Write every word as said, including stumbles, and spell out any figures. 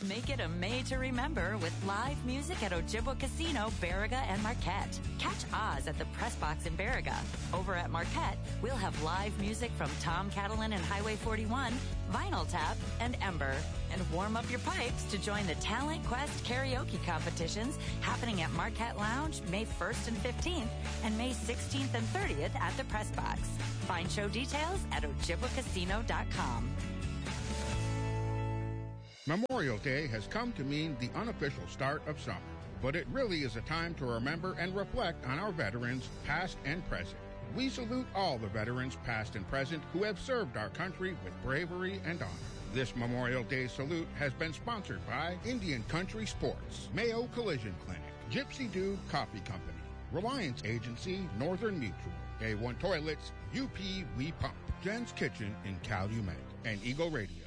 Make it a May to remember with live music at Ojibwa Casino, Baraga, and Marquette. Catch Oz at the Press Box in Baraga. Over at Marquette, we'll have live music from Tom Catalan and Highway forty-one, Vinyl Tap, and Ember. And warm up your pipes to join the Talent Quest karaoke competitions happening at Marquette Lounge May first and fifteenth and May sixteenth and thirtieth at the Press Box. Find show details at ojibwa casino dot com. Memorial Day has come to mean the unofficial start of summer, but it really is a time to remember and reflect on our veterans, past and present. We salute all the veterans, past and present, who have served our country with bravery and honor. This Memorial Day salute has been sponsored by Indian Country Sports, Mayo Collision Clinic, Gypsy Doo Coffee Company, Reliance Agency, Northern Mutual, A one Toilets, U P We Pump, Jen's Kitchen in Calumet, and Eagle Radio.